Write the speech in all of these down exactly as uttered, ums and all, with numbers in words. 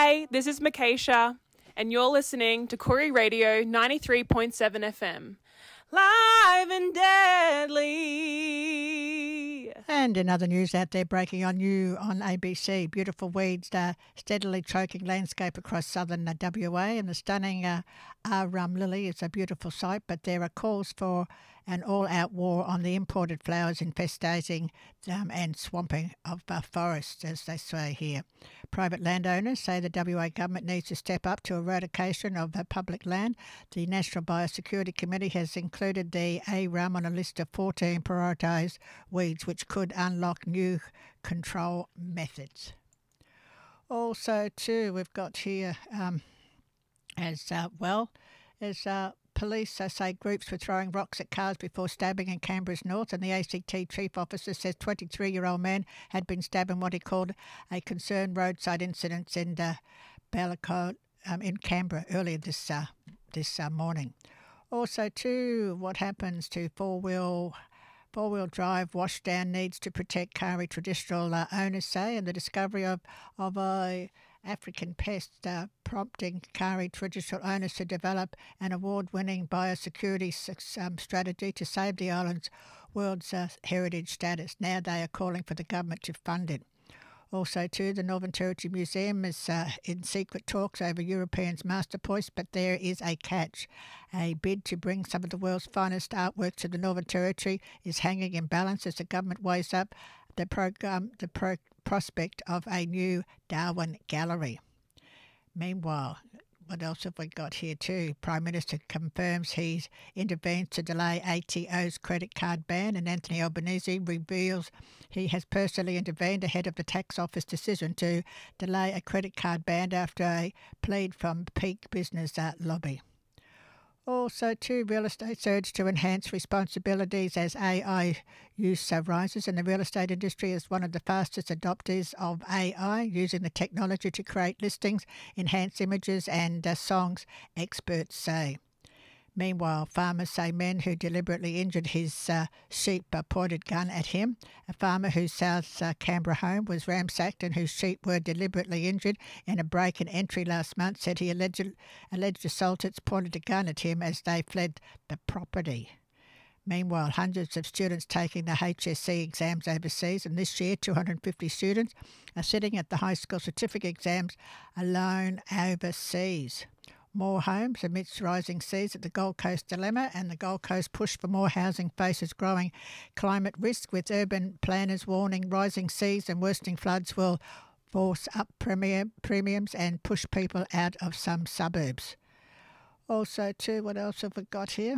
Hey, this is Makesha, and you're listening to Corey Radio ninety-three point seven F M. Live and deadly. And in other news out there breaking on you on A B C, beautiful weeds uh, steadily choking landscape across southern uh, W A, and the stunning uh, Arum lily is a beautiful sight, but there are calls for an all-out war on the imported flowers infestating um, and swamping of uh, forests, as they say here. Private landowners say the W A government needs to step up to eradication of uh, public land. The National Biosecurity Committee has included the Arum on a list of fourteen prioritised weeds which could unlock new control methods. Also, too, we've got here um, as uh, well as uh, police uh, say groups were throwing rocks at cars before stabbing in Canberra's north, and the A C T chief officer says twenty-three-year-old man had been stabbed in what he called a concerned roadside incident in uh, Ballycote um, in Canberra earlier this uh, this uh, morning. Also, too, what happens to four-wheel four-wheel drive washdown needs to protect Kari traditional uh, owners say, and the discovery of of a African pest uh, prompting Kari traditional owners to develop an award-winning biosecurity um, strategy to save the island's World uh, Heritage status. Now they are calling for the government to fund it. Also, too, the Northern Territory Museum is uh, in secret talks over Europeans' masterpiece, but there is a catch. A bid to bring some of the world's finest artwork to the Northern Territory is hanging in balance as the government weighs up the program, the pro- prospect of a new Darwin Gallery. Meanwhile, what else have we got here too? Prime Minister confirms he's intervened to delay A T O's credit card ban, and Anthony Albanese reveals he has personally intervened ahead of the tax office decision to delay a credit card ban after a plead from Peak Business uh, Lobby. Also, too, real estate's urged to enhance responsibilities as A I use uh, rises, and the real estate industry is one of the fastest adopters of A I, using the technology to create listings, enhance images and uh, songs, experts say. Meanwhile, farmers say men who deliberately injured his uh, sheep uh, pointed gun at him. A farmer whose South uh, Canberra home was ransacked and whose sheep were deliberately injured in a break and entry last month said he alleged, alleged assaulters pointed a gun at him as they fled the property. Meanwhile, hundreds of students taking the H S C exams overseas, and this year two hundred fifty students are sitting at the high school certificate exams alone overseas. More homes amidst rising seas at the Gold Coast dilemma, and the Gold Coast push for more housing faces growing climate risk, with urban planners warning rising seas and worsening floods will force up premium, premiums and push people out of some suburbs. Also, too, what else have we got here?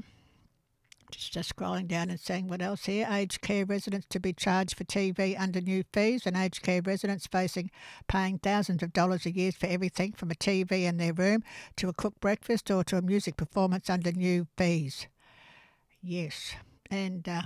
Just, just scrolling down and seeing what else here. Aged care residents to be charged for T V under new fees, and aged care residents facing paying thousands of dollars a year for everything from a T V in their room to a cooked breakfast or to a music performance under new fees. Yes, and uh,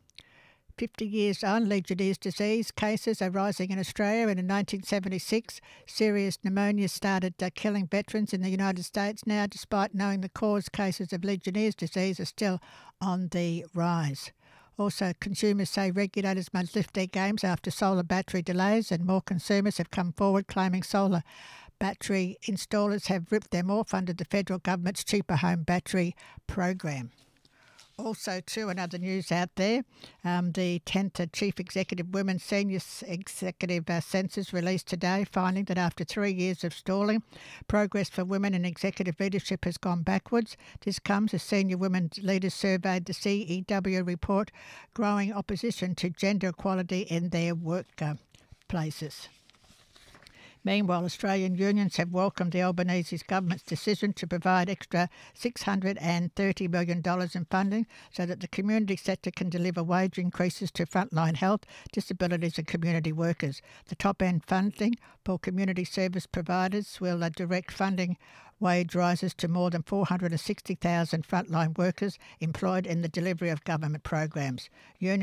fifty years on, Legionnaire's disease cases are rising in Australia, and in nineteen seventy-six, serious pneumonia started uh, killing veterans in the United States. Now, despite knowing the cause, cases of Legionnaire's disease are still on the rise. Also, consumers say regulators must lift their games after solar battery delays, and more consumers have come forward claiming solar battery installers have ripped them off under the federal government's cheaper home battery program. Also, too, another news out there, um, the tenth Chief Executive Women's Senior Executive uh, Census released today, finding that after three years of stalling, progress for women in executive leadership has gone backwards. This comes as senior women leaders surveyed the C E W report, growing opposition to gender equality in their workplaces. Meanwhile, Australian unions have welcomed the Albanese government's decision to provide extra six hundred thirty million dollars in funding so that the community sector can deliver wage increases to frontline health, disabilities and community workers. The top-end funding for community service providers will uh, direct funding wage rises to more than four hundred sixty thousand frontline workers employed in the delivery of government programs. Union